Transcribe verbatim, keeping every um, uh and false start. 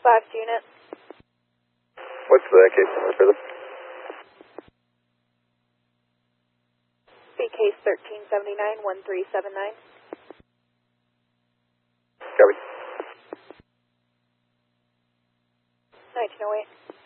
Flash unit. What's the case number for this? B case thirteen seventy-nine, one three seven nine. Copy. nineteen oh eight.